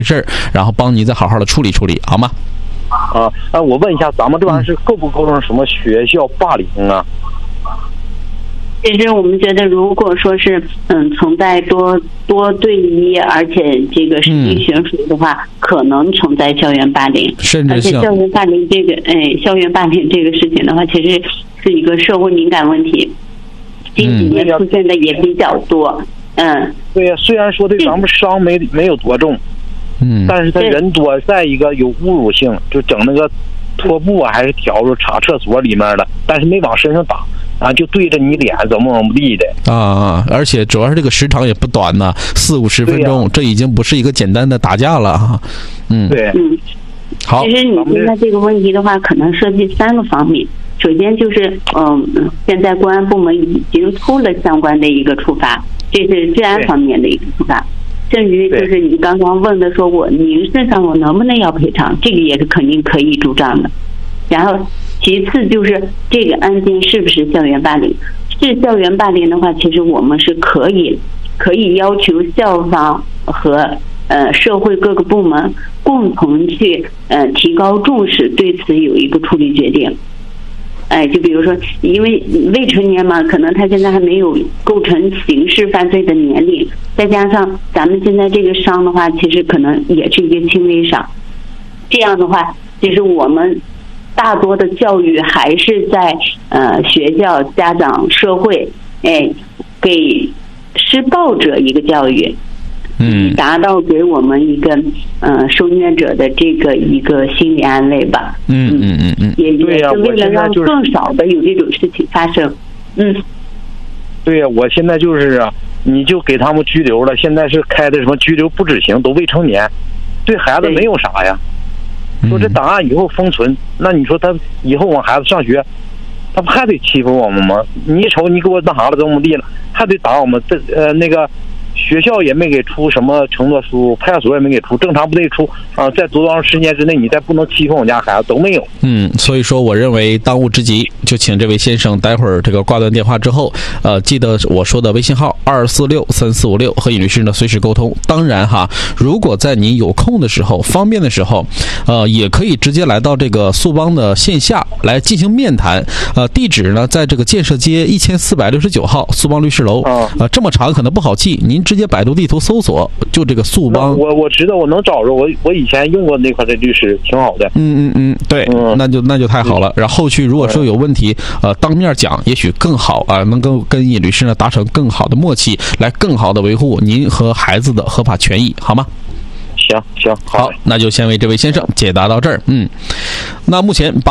事儿，然后帮你再好好的处理处理，好吗？ 我问一下，咱们这玩意儿是构不构成什么学校霸凌啊？ 其实我们觉得，如果说是存在多对一，而且这个实力悬殊的话，可能存在校园霸凌。 甚至而且校园霸凌这个，校园霸凌这个事情的话，其实是一个社会敏感问题，近几年出现的也比较多。 对呀，虽然说对咱们伤没有多重，但是他人多，再一个有侮辱性，就整那个拖布还是笤帚插厕所里面的，但是没往身上打。就对着你脸怎么地的而且主要是这个时长也不短呢，40-50分钟，这已经不是一个简单的打架了哈。 对， 好。 其实你现在这个问题的话，可能涉及3个方面。首先就是，现在公安部门已经出了相关的一个处罚，这是治安方面的一个处罚。甚至于就是你刚刚问的，说我民事上我能不能要赔偿，这个也是肯定可以主张的。然后其次就是这个案件是不是校园霸凌？是校园霸凌的话，其实我们是可以要求校方和社会各个部门共同去提高重视，对此有一个处理决定。就比如说，因为未成年嘛，可能他现在还没有构成刑事犯罪的年龄，再加上咱们现在这个伤的话，其实可能也是一个轻微伤。这样的话，其实我们大多的教育还是在学校、家长、社会，给施暴者一个教育，达到给我们一个受虐者的这个一个心理安慰吧。也是为了让更少的有这种事情发生。 对呀，我现在就是你就给他们拘留了，现在是开的什么拘留不执行，都未成年，对孩子没有啥呀。说这档案以后封存，那你说他以后我孩子上学，他不还得欺负我们吗？你瞅你给我那啥了，怎么地了，还得打我们。那个学校也没给出什么承诺书，派出所也没给出，正常不得出在多长时间之内你再不能欺负我家孩子都没有。 所以说我认为当务之急就请这位先生待会儿这个挂断电话之后，记得我说的微信号2463456和尹律师呢随时沟通。当然哈，如果在你有空的时候、方便的时候，也可以直接来到这个速邦的线下来进行面谈。地址呢在这个建设街1469号速邦律师楼。这么长可能不好记，您直接百度地图搜索就这个速邦。 我知道，我能找着，我以前用过那块的律师，挺好的。 对，那就太好了。然后后续如果说有问题，当面讲也许更好能够跟尹律师呢达成更好的默契，来更好的维护您和孩子的合法权益，好吗？ 行， 好，那就先为这位先生解答到这儿。那目前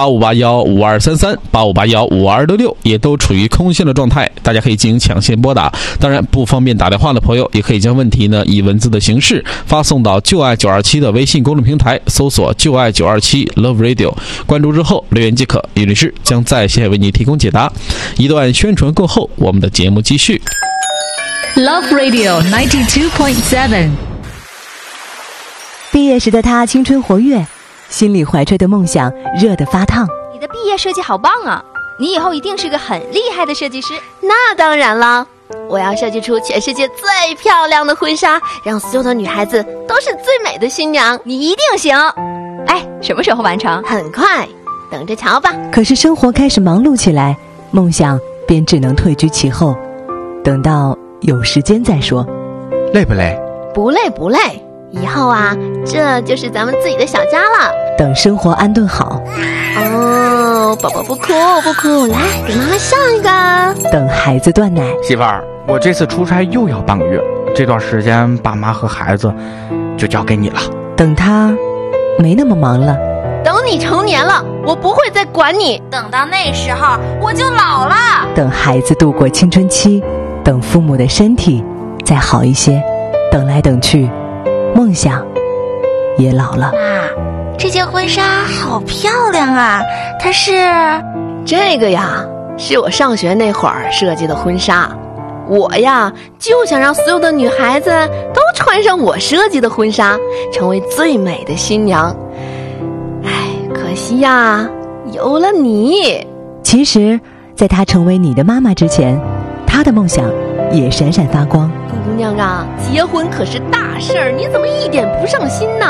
85815233、85815266也都处于空线的状态，大家可以进行抢先拨打。当然，不方便打电话的朋友，也可以将问题呢以文字的形式发送到就爱927的微信公众平台，搜索就爱927 Love Radio， 关注之后留言即可，尹律师将在线为你提供解答。一段宣传过后，我们的节目继续。 Love Radio 92.7。 毕业时的他青春活跃，心里怀揣的梦想热得发烫。 你的毕业设计好棒啊，你以后一定是个很厉害的设计师。 那当然了，我要设计出全世界最漂亮的婚纱，让所有的女孩子都是最美的新娘。 你一定行。什么时候完成？ 很快，等着瞧吧。 可是生活开始忙碌起来，梦想便只能退居其后，等到有时间再说。 累不累？ 不累不累，以后啊，这就是咱们自己的小家了。 等生活安顿好。 宝宝不哭不哭，来给妈妈笑一个。 等孩子断奶。 媳妇儿，我这次出差又要半个月，这段时间爸妈和孩子就交给你了。 等他没那么忙了。 等你成年了，我不会再管你。 等到那时候我就老了。 等孩子度过青春期，等父母的身体再好一些，等来等去，梦想也老了。 妈，这件婚纱好漂亮啊，它是…… 这个呀，是我上学那会儿设计的婚纱。我呀，就想让所有的女孩子都穿上我设计的婚纱，成为最美的新娘。可惜呀，有了你。 其实在她成为你的妈妈之前，她的梦想也闪闪发光。 姑娘啊，结婚可是大事儿，你怎么一点不上心呢？